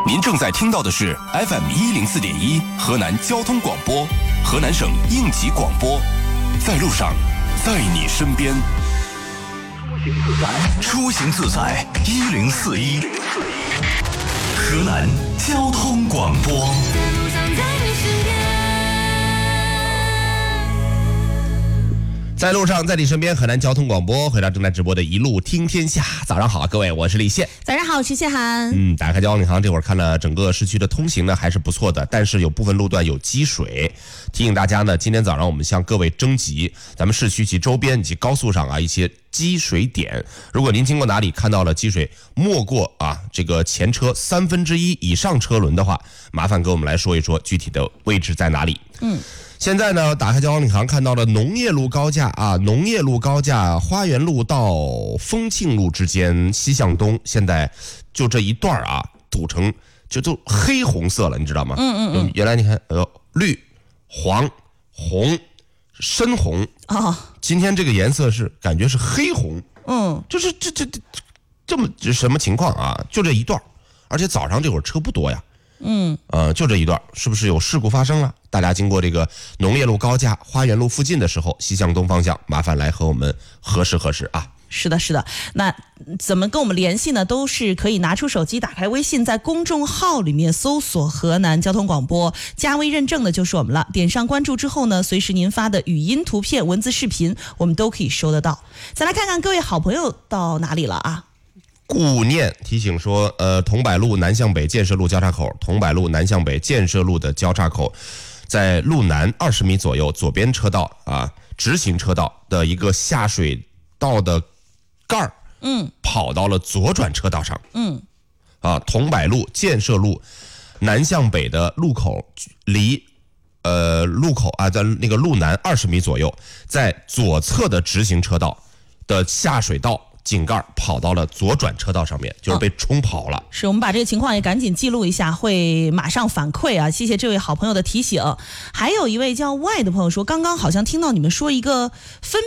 您正在听到的是 FM104.1河南交通广播，河南省应急广播，在路上，在你身边。 出行自在1041，河南交通广播。 在路上，在你身边，河南交通广播，回到正在直播的一路听天下。早上好，各位，我是李现。 早上好，我是谢涵。 打开交通领航，这会儿看了整个市区的通行呢，还是不错的，但是有部分路段有积水。提醒大家呢，今天早上我们向各位征集咱们市区及周边以及高速上一些积水点。如果您经过哪里看到了积水没过这个前车1/3以上车轮的话，麻烦跟我们来说一说具体的位置在哪里。现在呢，打开交通领航看到了农业路高架农业路高架花园路到丰庆路之间西向东，现在就这一段堵成就都黑红色了，你知道吗？原来你看绿、黄、红、深红今天这个颜色是感觉是黑红，就是这么什么情况就这一段，而且早上这会儿车不多呀。就这一段，是不是有事故发生了？大家经过这个农业路高架花园路附近的时候，西向东方向，麻烦来和我们核实核实啊。 是的，是的。那怎么跟我们联系呢？都是可以拿出手机，打开微信，在公众号里面搜索河南交通广播，加微认证的就是我们了。点上关注之后呢，随时您发的语音、图片、文字、视频，我们都可以收得到。再来看看各位好朋友到哪里了啊？ 顾念提醒说，桐柏路南向北建设路交叉口，桐柏路南向北建设路的交叉口，在路南20米左右，左边车道直行车道的一个下水道的盖儿，跑到了左转车道上，桐柏路建设路南向北的路口离路口在那个路南20米左右，在左侧的直行车道的下水道井盖跑到了左转车道上面，就是被冲跑了。 是，我们把这个情况也赶紧记录一下，会马上反馈谢谢这位好朋友的提醒。还有一位叫 Y 的朋友说，刚刚好像听到你们说一个分